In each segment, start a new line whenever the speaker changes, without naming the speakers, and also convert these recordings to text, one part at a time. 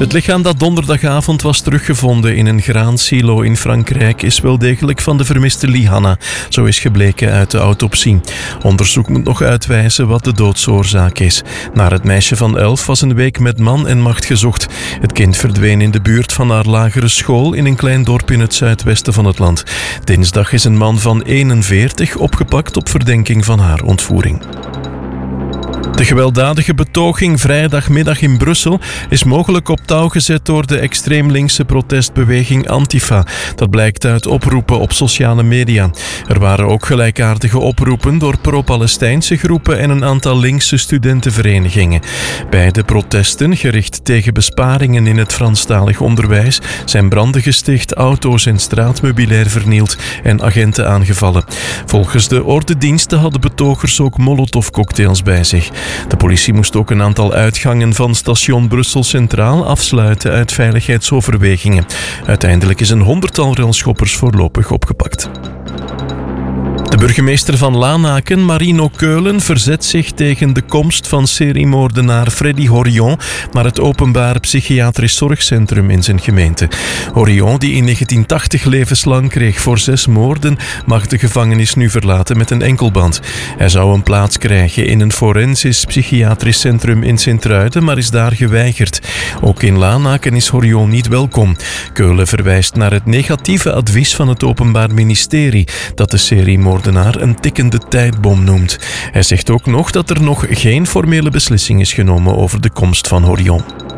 Het lichaam dat donderdagavond was teruggevonden in een graansilo in Frankrijk is wel degelijk van de vermiste Lihanna. Zo is gebleken uit de autopsie. Onderzoek moet nog uitwijzen wat de doodsoorzaak is. Naar het meisje van 11 was een week met man en macht gezocht. Het kind verdween in de buurt van haar lagere school in een klein dorp in het zuidwesten van het land. Dinsdag is een man van 41 opgepakt op verdenking van haar ontvoering. De gewelddadige betoging vrijdagmiddag in Brussel is mogelijk op touw gezet door de extreem linkse protestbeweging Antifa. Dat blijkt uit oproepen op sociale media. Er waren ook gelijkaardige oproepen door pro-Palestijnse groepen en een aantal linkse studentenverenigingen. Bij de protesten, gericht tegen besparingen in het Franstalig onderwijs, zijn branden gesticht, auto's en straatmeubilair vernield en agenten aangevallen. Volgens de ordediensten hadden betogers ook molotovcocktails bij zich. De politie moest ook een aantal uitgangen van station Brussel Centraal afsluiten uit veiligheidsoverwegingen. Uiteindelijk is een 100-tal railschoppers voorlopig opgepakt. De burgemeester van Lanaken, Marino Keulen, verzet zich tegen de komst van seriemoordenaar Freddy Horion naar het openbaar psychiatrisch zorgcentrum in zijn gemeente. Horion, die in 1980 levenslang kreeg voor 6 moorden, mag de gevangenis nu verlaten met een enkelband. Hij zou een plaats krijgen in een forensisch psychiatrisch centrum in Sint-Truiden, maar is daar geweigerd. Ook in Lanaken is Horion niet welkom. Keulen verwijst naar het negatieve advies van het Openbaar Ministerie dat de seriemoordenaar een tikkende tijdbom noemt. Hij zegt ook nog dat er nog geen formele beslissing is genomen over de komst van Horion.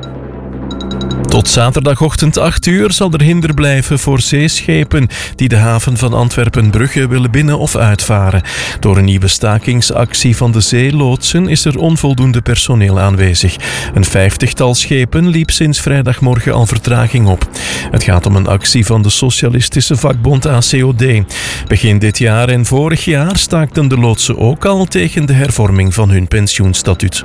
Tot zaterdagochtend 8 uur zal er hinder blijven voor zeeschepen die de haven van Antwerpen-Brugge willen binnen- of uitvaren. Door een nieuwe stakingsactie van de zeeloodsen is er onvoldoende personeel aanwezig. Een 50-tal schepen liep sinds vrijdagmorgen al vertraging op. Het gaat om een actie van de socialistische vakbond ACOD. Begin dit jaar en vorig jaar staakten de loodsen ook al tegen de hervorming van hun pensioenstatuut.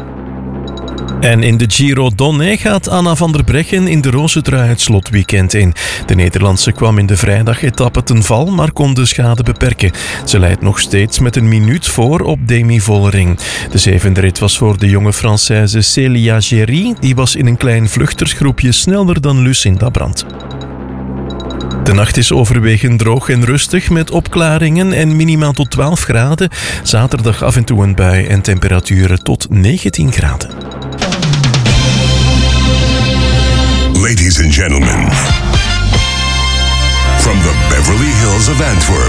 En in de Giro Donne gaat Anna van der Breggen in de Rozentrui het slotweekend in. De Nederlandse kwam in de vrijdagetappe ten val, maar kon de schade beperken. Ze leidt nog steeds met een minuut voor op Demi Vollering. De zevende rit was voor de jonge Française Célia Géry. Die was in een klein vluchtersgroepje sneller dan Lucinda Brandt. De nacht is overwegend droog en rustig met opklaringen en minimaal tot 12 graden. Zaterdag af en toe een bui en temperaturen tot 19 graden.
Ladies and gentlemen, from the Beverly Hills of Antwerp,